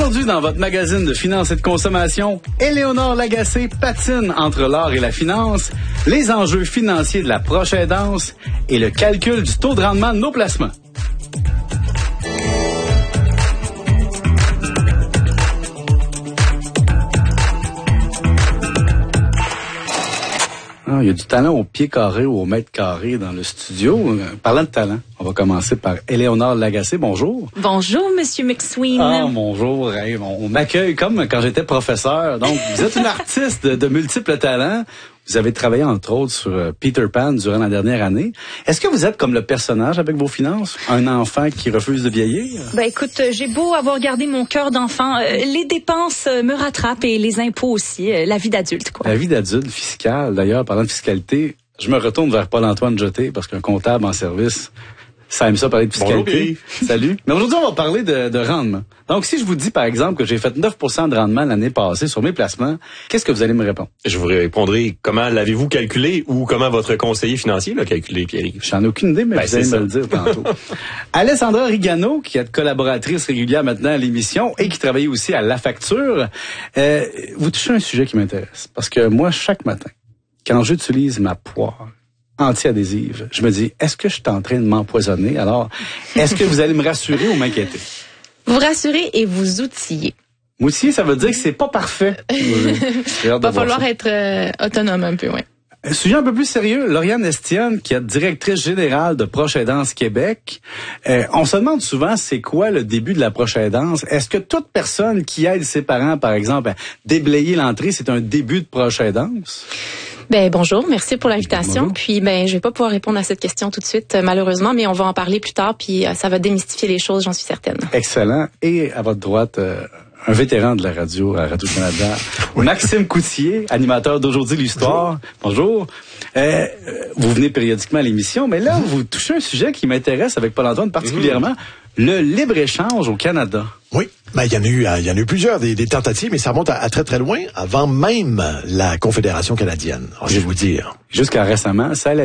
Aujourd'hui, dans votre magazine de finances et de consommation, Éléonore Lagacé patine entre l'art et la finance, les enjeux financiers de la proche aidance et le calcul du taux de rendement de nos placements. Il y a du talent au pied carré ou au mètre carré dans le studio. Parlant de talent, on va commencer par Éléonore Lagacé. Bonjour. Bonjour, Monsieur McSween. Ah, bonjour. Hey, on m'accueille comme quand j'étais professeur. Donc, vous êtes une artiste de multiples talents. Vous avez travaillé, entre autres, sur Peter Pan durant la dernière année. Est-ce que vous êtes comme le personnage avec vos finances? Un enfant qui refuse de vieillir? Ben, écoute, j'ai beau avoir gardé mon cœur d'enfant, les dépenses me rattrapent et les impôts aussi, la vie d'adulte, quoi. La vie d'adulte fiscale, d'ailleurs, parlant de fiscalité, je me retourne vers Paul-Antoine Jeté, parce qu'un comptable en service, ça aime ça parler de fiscalité. Bonjour. Salut. Mais aujourd'hui, on va parler de rendement. Donc, si je vous dis, par exemple, que j'ai fait 9% de rendement l'année passée sur mes placements, qu'est-ce que vous allez me répondre? Je vous répondrai comment l'avez-vous calculé ou comment votre conseiller financier l'a calculé, Pierre-Yves. J'en ai aucune idée, mais vous allez me le dire tantôt. Alessandra Rigano, qui est collaboratrice régulière maintenant à l'émission et qui travaille aussi à La Facture, vous touchez un sujet qui m'intéresse. Parce que moi, chaque matin, quand j'utilise ma poire anti-adhésive, je me dis, est-ce que je suis en train de m'empoisonner? Alors, est-ce que vous allez me rassurer ou m'inquiéter? Vous rassurez et vous outillez. M'outiller, ça veut dire que c'est pas parfait. Va falloir être autonome un peu, oui. Un sujet un peu plus sérieux, Lauriane Estienne, qui est directrice générale de Proche Aidance Québec. On se demande souvent, c'est quoi le début de la Proche Aidance? Est-ce que toute personne qui aide ses parents, par exemple, à déblayer l'entrée, c'est un début de Proche Aidance? Ben bonjour, merci pour l'invitation. Bonjour. Puis je vais pas pouvoir répondre à cette question tout de suite malheureusement, mais on va en parler plus tard puis ça va démystifier les choses, j'en suis certaine. Excellent. Et à votre droite, un vétéran de la radio à Radio-Canada, Maxime Coutier, animateur d'Aujourd'hui l'Histoire. Bonjour. Vous venez périodiquement à l'émission, mais là, vous touchez un sujet qui m'intéresse avec Paul-Antoine particulièrement, le libre-échange au Canada. Oui, il y en a eu plusieurs des tentatives, mais ça remonte à très très loin, avant même la Confédération canadienne. Alors, je vais vous dire. Jusqu'à récemment, ça allait